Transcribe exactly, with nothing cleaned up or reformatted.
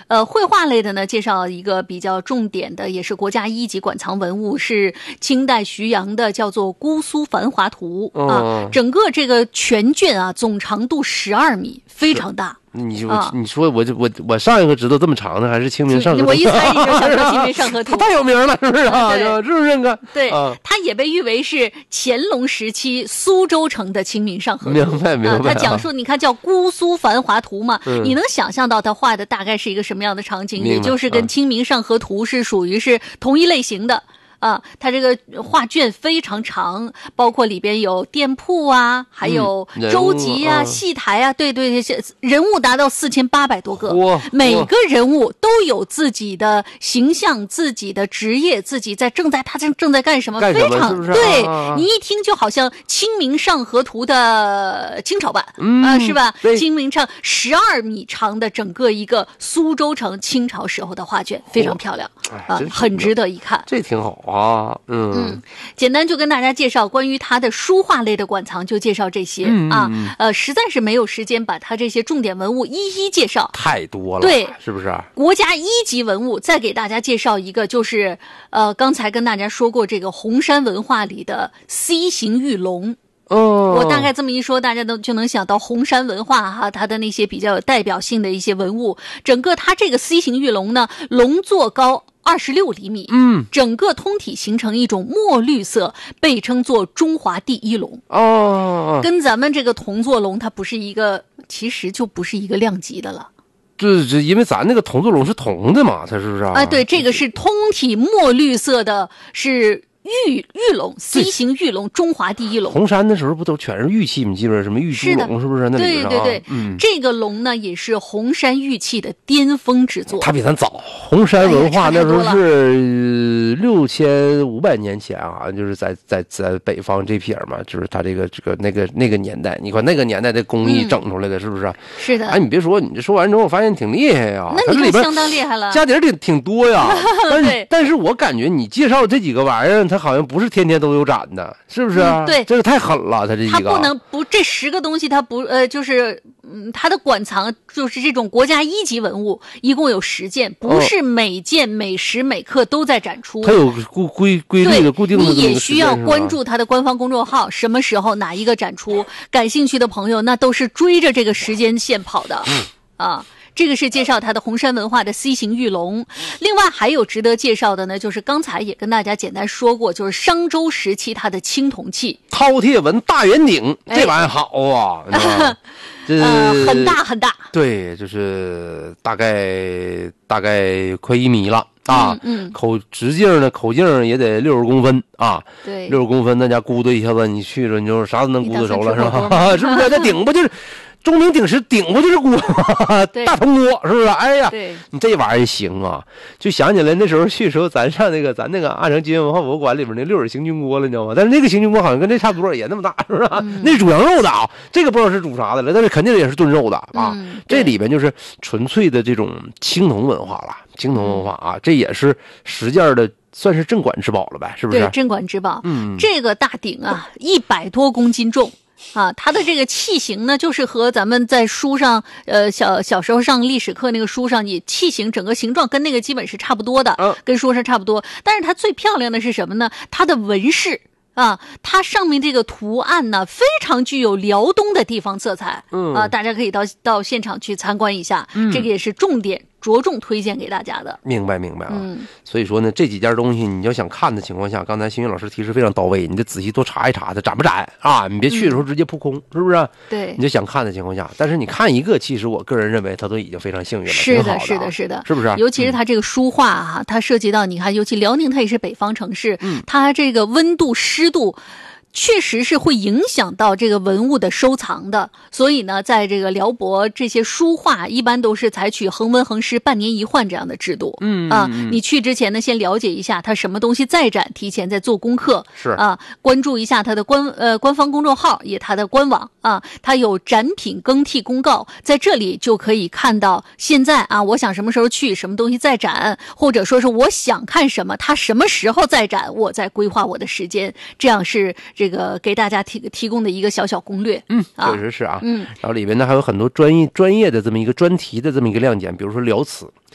呃，绘画类的呢，介绍一个比较重点的，也是国家一级馆藏文物，是清代徐阳的，叫做《姑苏繁华图》啊。 哦、 整个这个全卷啊，总长度十二米，非常大。 你就、啊、你说我就我我上一个知道这么长的还是《清明上河图》， 我一猜你就想说《清明上河图》， 它太有名了，是不是啊？是不是？哥， 对， 啊、 它也被誉为是乾隆时期苏州城的《清明上河图》。 明白明白。 啊、它讲述，你看叫《姑苏繁华图》嘛、 嗯， 你能想象到它画的大概是一个什么样的场景？也就是跟《清明上河图》是属于是同一类型的。啊，它这个画卷非常长，包括里边有店铺啊，还有舟楫啊、嗯、戏台啊，对对对，人物达到四千八百多个，每个人物都有自己的形象、自己的职业、自己在正在他正正在干什么， 干什么非常是不是对、 啊、 你一听就好像《清明上河图》的清朝版， 嗯啊，是吧？ 对， 清明上十二米长的整个一个苏州城清朝时候的画卷，非常漂亮啊，很值得一看。 这挺好啊，嗯嗯，简单就跟大家介绍关于它的书画类的馆藏，就介绍这些、 嗯、 啊，呃，实在是没有时间把它这些重点文物一一介绍， 太多了， 对， 是不是？ 国家一级文物，再给大家介绍一个，就是呃，刚才跟大家说过这个红山文化里的 C 型玉龙。 哦， 我大概这么一说，大家都就能想到红山文化哈，它的那些比较有代表性的一些文物。整个它这个 C 型玉龙呢，龙座高二十六厘米， 嗯， 整个通体形成一种墨绿色，被称作中华第一龙。 哦， 跟咱们这个铜座龙，它不是一个，其实就不是一个量级的了。 这这，因为咱那个铜座龙是铜的嘛，它是不是啊？ 哎，对，这个是通体墨绿色的，是。玉玉龙 C 型玉龙，中华第一龙。 红山的时候不都全是玉器吗？基本上什么玉猪龙是不是？那里边、啊、 对对对， 嗯， 这个龙呢也是红山玉器的巅峰之作。 它比咱早，红山文化那时候是六千五百年前啊，就是在在在北方这撇嘛，就是它这个这个那个那个年代，你看那个年代的工艺整出来的，嗯、是不是？ 是的。 哎，你别说，你这说完之后，我发现挺厉害呀。 那你看相当厉害了， 家底儿挺挺多呀。但是但是我感觉你介绍这几个玩意儿，它好像不是天天都有展的，是不是、 嗯？对， 这个太狠了，它这一个。 它不能不这十个东西，它不呃，就是嗯，它的馆藏就是这种国家一级文物，一共有十件，不是每件、哦、每时每刻都在展出。 它有固规规律的固定的。 你也需要关注它的官方公众号，什么时候哪一个展出，感兴趣的朋友那都是追着这个时间线跑的、嗯、啊。这个是介绍它的红山文化的 C 型玉龙，另外还有值得介绍的呢，就是刚才也跟大家简单说过，就是商周时期它的青铜器饕餮纹大圆鼎，这玩意儿好啊， 哎、呃，很大很大， 对，就是大概大概快一米了啊， 嗯，嗯口直径呢，口径也得六十公分啊， 对， 六十公分，那家咕嘟一下子，你去了，你就啥都能咕嘟熟了，是吧？是不是？那鼎不就是钟鸣鼎食，鼎不就是锅大铜锅，是不是？哎呀，你这玩意儿行啊！就想起来那时候去的时候，咱上那个咱那个阿城金文化博物馆里边那六耳行军锅了，你知道吗？但是那个行军锅好像跟这差不多，也那么大，是不是？嗯、那是煮羊肉的啊，这个不知道是煮啥的了，但是肯定也是炖肉的啊。 嗯、 这里边就是纯粹的这种青铜文化了，青铜文化啊，嗯、这也是实件的。算是镇馆之宝了呗，是不是？ 对，镇馆之宝。 嗯， 这个大鼎啊，一百多公斤重啊，它的这个器型呢，就是和咱们在书上，呃，小小时候上历史课那个书上，你器型整个形状跟那个基本是差不多的， 嗯、跟书上差不多。但是它最漂亮的是什么呢？它的纹饰。啊，它上面这个图案呢，非常具有辽东的地方色彩。 嗯啊，大家可以到到现场去参观一下。 嗯， 这个也是重点着重推荐给大家的。 明白明白啊。 嗯， 所以说呢，这几件东西你要想看的情况下，刚才新云老师提示非常到位，你得仔细多查一查它展不展啊，你别去的时候直接扑空，嗯、是不是？ 对， 你就想看的情况下，但是你看一个，其实我个人认为它都已经非常幸运了， 是的， 的是的，是的， 是不是？ 尤其是它这个书画哈、啊，它涉及到你看，尤其辽宁它也是北方城市， 嗯， 它这个温度湿度。确实是会影响到这个文物的收藏的，所以呢，在这个辽博这些书画一般都是采取恒温恒湿半年一换这样的制度。 嗯啊，你去之前呢，先了解一下它什么东西在展，提前在做功课。 是啊，关注一下它的官呃官方公众号，也它的官网啊，它有展品更替公告，在这里就可以看到现在啊，我想什么时候去，什么东西在展，或者说是我想看什么，它什么时候在展，我在规划我的时间，这样是这。这个给大家提提供的一个小小攻略， 嗯，确实是啊， 嗯， 然后里边呢还有很多专业专业的这么一个专题的这么一个亮点，比如说辽瓷，